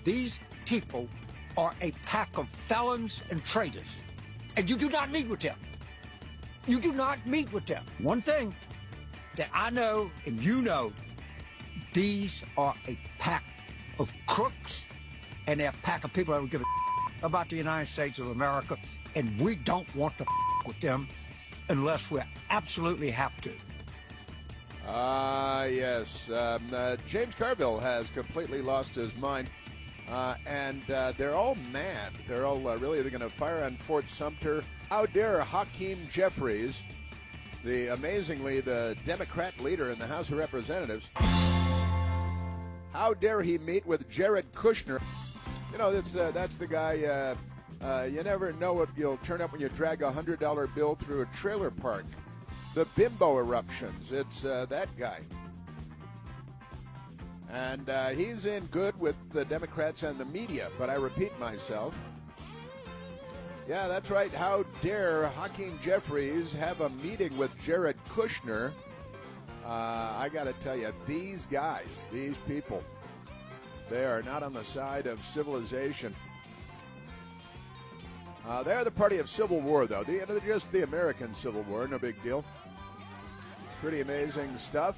These people are a pack of felons and traitors, and you do not meet with them. You do not meet with them. One thing that I know and you know, these are a pack of crooks, and they're a pack of people that don't give a about the United States of America, and we don't want to with them unless we absolutely have to. Yes. James Carville has completely lost his mind, and they're all mad. They're all they're going to fire on Fort Sumter. How dare Hakeem Jeffries, amazingly the Democrat leader in the House of Representatives, how dare he meet with Jared Kushner? You know, that's the guy, you never know what you'll turn up when you drag a $100 bill through a trailer park. The bimbo eruptions, it's that guy. And he's in good with the Democrats and the media, but I repeat myself. Yeah, that's right. How dare Hakeem Jeffries have a meeting with Jared Kushner? I got to tell you, these guys, these people, they are not on the side of civilization. They're the party of civil war, though. They're just the American Civil War, no big deal. Pretty amazing stuff.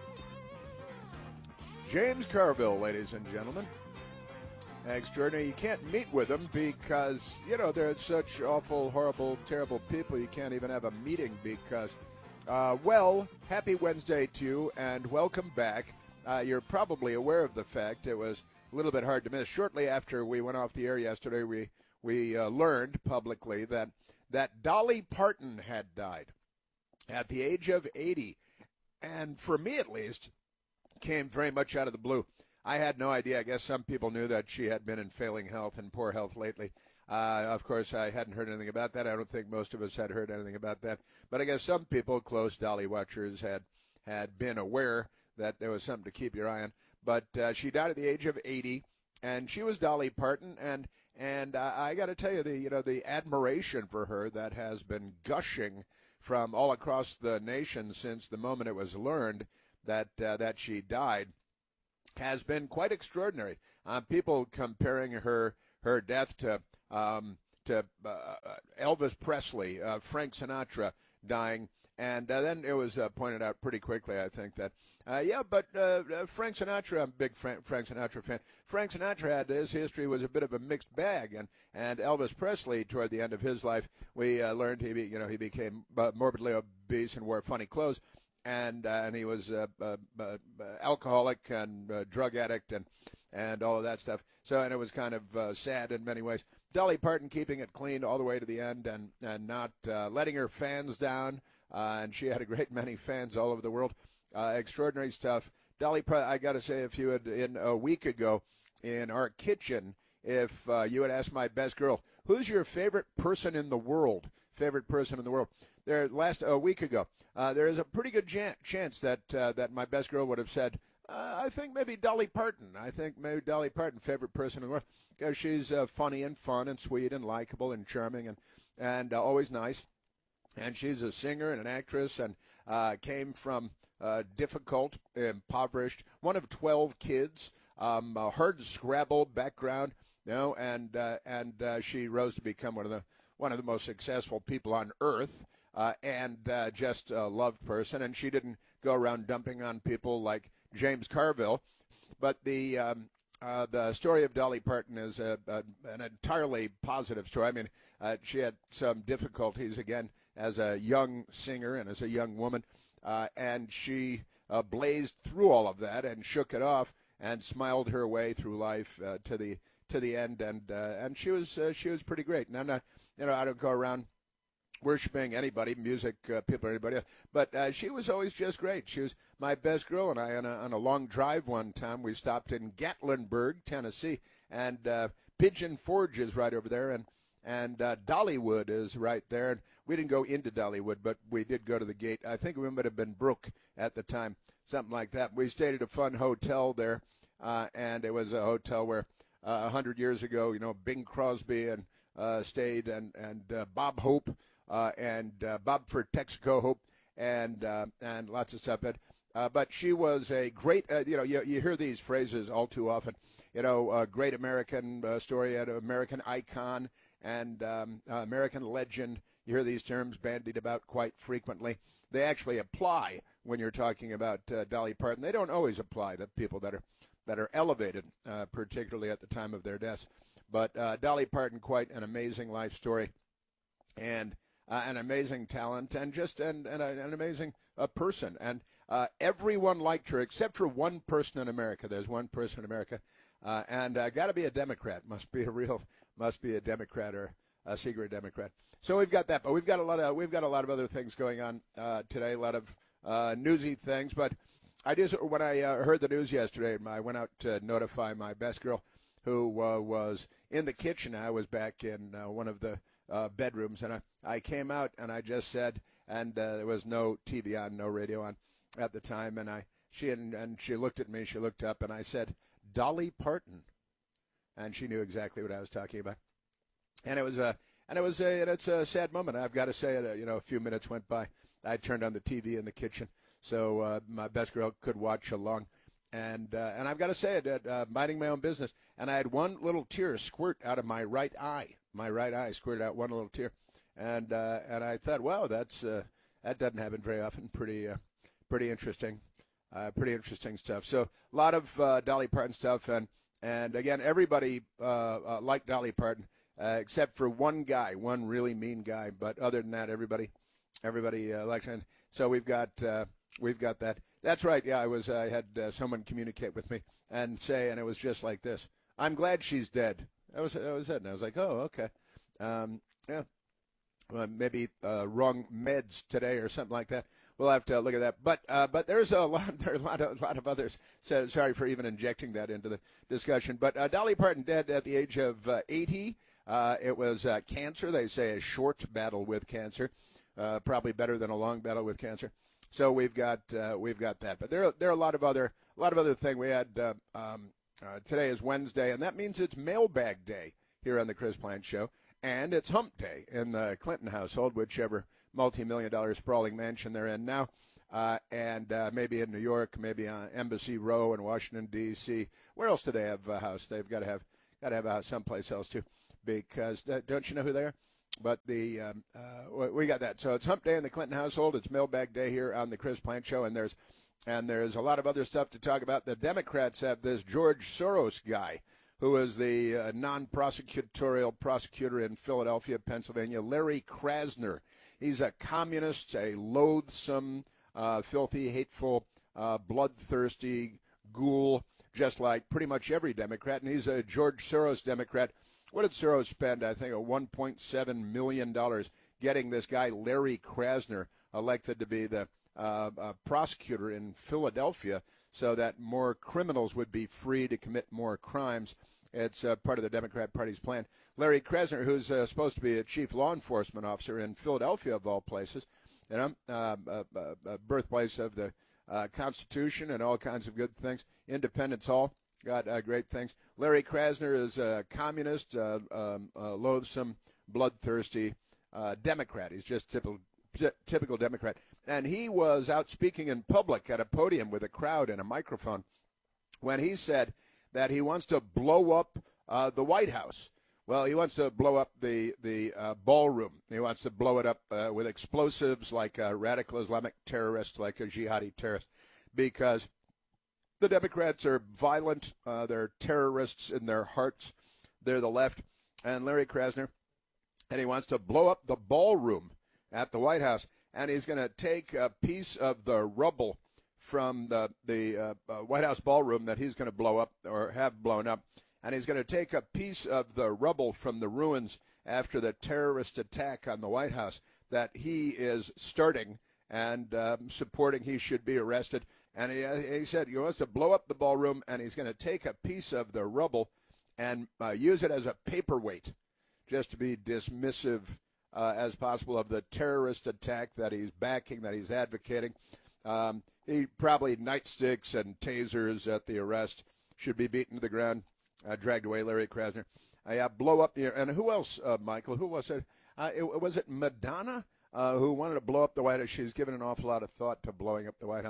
James Carville, ladies and gentlemen. Extraordinary. You can't meet with them because, you know, they're such awful, horrible, terrible people. You can't even have a meeting because, well, happy Wednesday to you and welcome back. You're probably aware of the fact it was a little bit hard to miss. Shortly after we went off the air yesterday, we learned publicly that Dolly Parton had died at the age of 80. And for me, at least, came very much out of the blue. I had no idea. I guess some people knew that she had been in failing health and poor health lately. Of course, I hadn't heard anything about that. I don't think most of us had heard anything about that. But I guess some people, close Dolly watchers, had been aware that there was something to keep your eye on. But she died at the age of 80, and she was Dolly Parton. And I got to tell you, the admiration for her that has been gushing from all across the nation since the moment it was learned that she died has been quite extraordinary. People comparing her death to Elvis Presley, Frank Sinatra dying, and then it was pointed out pretty quickly, I think, that Frank Sinatra, I'm a big Frank Sinatra fan. Frank Sinatra his history was a bit of a mixed bag, and Elvis Presley, toward the end of his life, we learned he became morbidly obese and wore funny clothes. And he was alcoholic and drug addict and all of that stuff. So, and it was kind of sad in many ways. Dolly Parton keeping it clean all the way to the end and not letting her fans down. And she had a great many fans all over the world. Extraordinary stuff. Dolly Parton, I got to say, if you had, in a week ago in our kitchen, if you had asked my best girl, who's your favorite person in the world? Favorite person in the world. A week ago, there is a pretty good chance that my best girl would have said, I think maybe Dolly Parton. Favorite person in the world, because she's funny and fun and sweet and likable and charming and always nice. And she's a singer and an actress and came from difficult, impoverished, one of 12 kids, a hard scrabble background, and she rose to become one of the most successful people on earth. And just a loved person, and she didn't go around dumping on people like James Carville. But the story of Dolly Parton is an entirely positive story. I mean, she had some difficulties, again, as a young singer and as a young woman, and she blazed through all of that and shook it off and smiled her way through life to the end, and she was pretty great. And I'm not, I don't go around worshiping anybody, music people or anybody else. But she was always just great. She was my best girl and I on a long drive one time. We stopped in Gatlinburg, Tennessee, and Pigeon Forge is right over there, and Dollywood is right there. And we didn't go into Dollywood, but we did go to the gate. I think we might have been Brook at the time, something like that. We stayed at a fun hotel there, and it was a hotel where 100 years ago, Bing Crosby and stayed, and Bob Hope. And Bob for Texaco Hope and lots of stuff. But she was a great, you hear these phrases all too often, a great American story, an American icon, and American legend. You hear these terms bandied about quite frequently. They actually apply when you're talking about Dolly Parton. They don't always apply to people that are elevated, particularly at the time of their deaths. But Dolly Parton, quite an amazing life story, and an amazing talent, and just an amazing person. And everyone liked her except for one person in America. There's one person in America, and got to be a Democrat. Must be a Democrat or a secret Democrat. So we've got that, but we've got a lot of other things going on today. A lot of newsy things. But when I heard the news yesterday, I went out to notify my best girl, who was in the kitchen. I was back in one of the bedrooms, and I came out and I just said, and there was no TV on, no radio on at the time, and she looked at me, she looked up, and I said, Dolly Parton, and she knew exactly what I was talking about, and it's a sad moment. I've got to say it. A few minutes went by. I turned on the TV in the kitchen, so my best girl could watch along. And I've got to say it, minding my own business, and I had one little tear squirt out of my right eye. My right eye squirted out one little tear, and I thought, wow, that doesn't happen very often. Pretty interesting stuff. So a lot of Dolly Parton stuff, and again, everybody liked Dolly Parton except for one guy, one really mean guy. But other than that, everybody liked her. And so we've got that. That's right. Yeah, I had someone communicate with me and say, and it was just like this: "I'm glad she's dead." That was it, and I was like, "Oh, okay, yeah, maybe wrong meds today or something like that." We'll have to look at that. But there's a lot of others. So sorry for even injecting that into the discussion. But Dolly Parton dead at the age of 80. It was cancer. They say a short battle with cancer, probably better than a long battle with cancer. So we've got that, but there are a lot of other things. We had today is Wednesday, and that means it's Mailbag Day here on the Chris Plante Show, and it's Hump Day in the Clinton household, whichever multi-million-dollar sprawling mansion they're in now, and maybe in New York, maybe on Embassy Row in Washington D.C. Where else do they have a house? They've got to have a house someplace else too, because don't you know who they are? But we got that. So it's Hump Day in the Clinton household. It's Mailbag Day here on the Chris Plante Show, and there's a lot of other stuff to talk about. The Democrats have this George Soros guy, who is the non-prosecutorial prosecutor in Philadelphia, Pennsylvania, Larry Krasner. He's a communist, a loathsome, filthy, hateful, bloodthirsty ghoul, just like pretty much every Democrat, and he's a George Soros Democrat. What did Soros spend? I think $1.7 million getting this guy, Larry Krasner, elected to be the prosecutor in Philadelphia so that more criminals would be free to commit more crimes. It's part of the Democrat Party's plan. Larry Krasner, who's supposed to be a chief law enforcement officer in Philadelphia, of all places, birthplace of the Constitution and all kinds of good things. Independence Hall. Got great things. Larry Krasner is a communist, loathsome, bloodthirsty Democrat. He's just typical Democrat. And he was out speaking in public at a podium with a crowd and a microphone when he said that he wants to blow up the White House. Well, he wants to blow up the ballroom. He wants to blow it up with explosives like a radical Islamic terrorist, like a jihadi terrorist, because the Democrats are violent. They're terrorists in their hearts. They're the left. And Larry Krasner, and he wants to blow up the ballroom at the White House. And he's going to take a piece of the rubble from the White House ballroom that he's going to blow up or have blown up. And he's going to take a piece of the rubble from the ruins after the terrorist attack on the White House that he is starting and supporting. He should be arrested. And he said he wants to blow up the ballroom, and he's going to take a piece of the rubble and use it as a paperweight, just to be dismissive as possible of the terrorist attack that he's backing, that he's advocating. He probably nightsticks and tasers at the arrest, should be beaten to the ground, dragged away, Larry Krasner. Blow up the – and who else, Michael? Who was it? Was it Madonna who wanted to blow up the White House? She's given an awful lot of thought to blowing up the White House.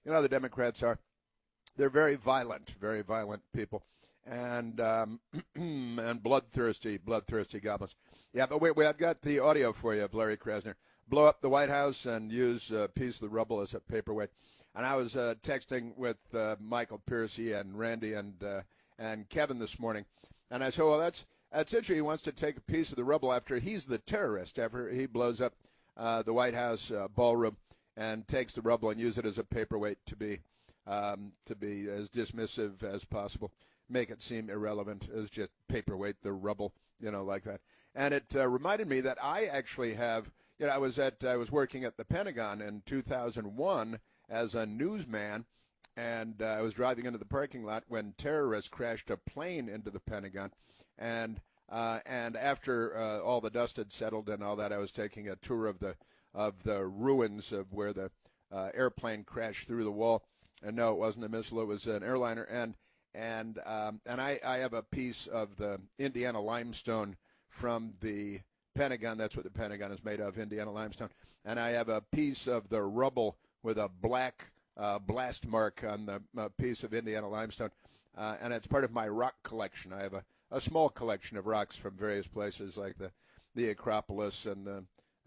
you know, the Democrats are. They're very violent people, and and bloodthirsty goblins. Yeah, but wait, I've got the audio for you of Larry Krasner. Blow up the White House and use a piece of the rubble as a paperweight. And I was texting with Michael Piercy and Randy and Kevin this morning, and I said, well, that's interesting. He wants to take a piece of the rubble after he's the terrorist, after he blows up the White House ballroom and takes the rubble and use it as a paperweight to be as dismissive as possible, make it seem irrelevant as just paperweight, the rubble, you know, like that. And it reminded me that I actually have, you know, I was working at the Pentagon in 2001 as a newsman, and I was driving into the parking lot when terrorists crashed a plane into the Pentagon, and after all the dust had settled and all that, I was taking a tour of the ruins of where the airplane crashed through the wall. And no, it wasn't a missile; it was an airliner. And I have a piece of the Indiana limestone from the Pentagon. That's what the Pentagon is made of, Indiana limestone. And I have a piece of the rubble with a black blast mark on the piece of Indiana limestone, and it's part of my rock collection. I have a small collection of rocks from various places, like the Acropolis and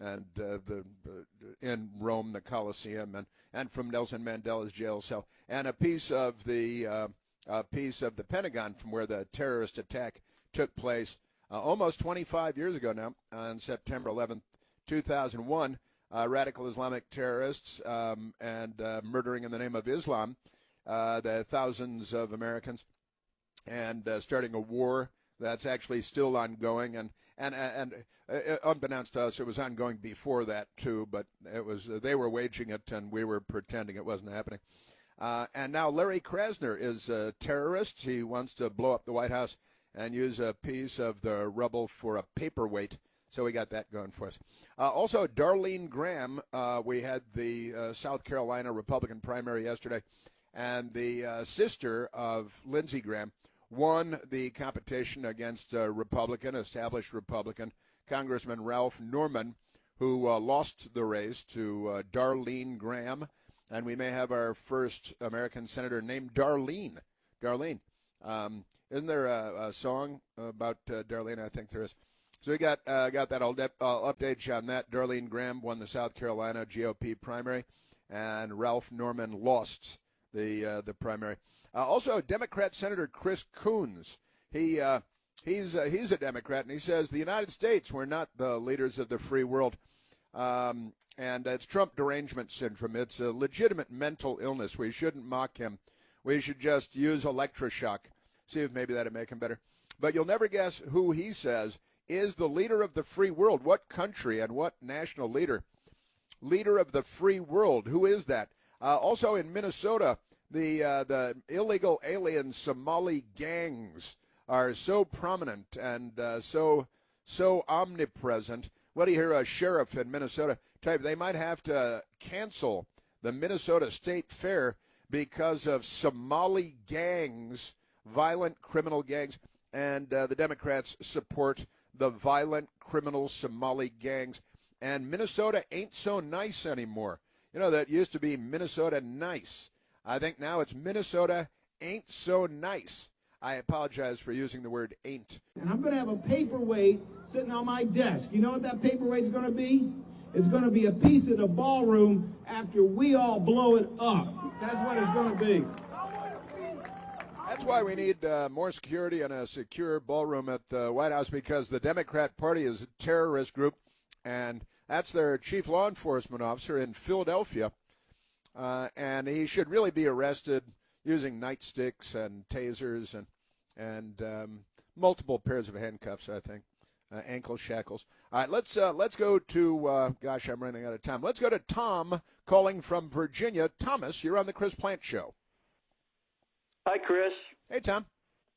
in Rome, the Colosseum, and from Nelson Mandela's jail cell, and a piece of the Pentagon from where the terrorist attack took place almost 25 years ago now, on September 11th, 2001. Radical Islamic terrorists and murdering in the name of Islam the thousands of Americans, and starting a war that's actually still ongoing, and unbeknownst to us, it was ongoing before that too, but they were waging it and we were pretending it wasn't happening. And now Larry Krasner is a terrorist. He wants to blow up the White House and use a piece of the rubble for a paperweight. So we got that going for us. Also, Darlene Graham, we had the South Carolina Republican primary yesterday, and the sister of Lindsey Graham won the competition against established Republican, Congressman Ralph Norman, who lost the race to Darlene Graham. And we may have our first American senator named Darlene. Darlene. Isn't there a song about Darlene? I think there is. So we got that. I'll update you on that. Darlene Graham won the South Carolina GOP primary, and Ralph Norman lost the primary. Also, Democrat Senator Chris Coons. He's a Democrat, and he says the United States, we're not the leaders of the free world, and it's Trump derangement syndrome. It's a legitimate mental illness. We shouldn't mock him. We should just use electroshock. See if maybe that'd make him better. But you'll never guess who he says is the leader of the free world. What country and what national leader? Leader of the free world. Who is that? Also in Minnesota, the illegal alien Somali gangs are so prominent and so omnipresent. What do you hear a sheriff in Minnesota type? They might have to cancel the Minnesota State Fair because of Somali gangs, violent criminal gangs, and the Democrats support the violent criminal Somali gangs. And Minnesota ain't so nice anymore. You know, that used to be Minnesota nice. I think now it's Minnesota ain't so nice. I apologize for using the word ain't. And I'm going to have a paperweight sitting on my desk. You know what that paperweight's going to be? It's going to be a piece of the ballroom after we all blow it up. That's what it's going to be. That's why we need more security and a secure ballroom at the White House, because the Democrat Party is a terrorist group, and that's their chief law enforcement officer in Philadelphia. And he should really be arrested using nightsticks and tasers and multiple pairs of handcuffs, I think, ankle shackles. All right, let's go to, gosh, I'm running out of time. Let's go to Tom calling from Virginia. Thomas, you're on the Chris Plante Show. Hi, Chris. Hey, Tom.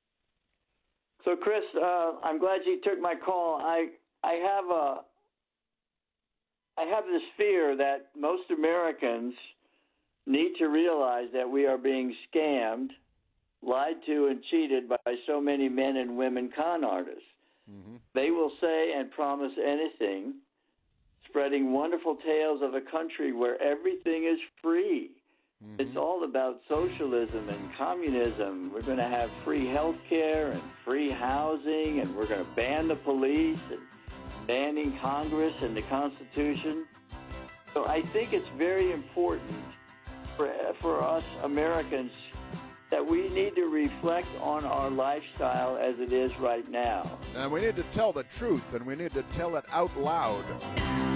So, Chris, I'm glad you took my call. I have this fear that most Americans need to realize that we are being scammed, lied to, and cheated by so many men and women con artists. Mm-hmm. They will say and promise anything, spreading wonderful tales of a country where everything is free. It's all about socialism and communism. We're going to have free health care and free housing, and we're going to ban the police and banning Congress and the Constitution. So I think it's very important for us Americans that we need to reflect on our lifestyle as it is right now. And we need to tell the truth, and we need to tell it out loud.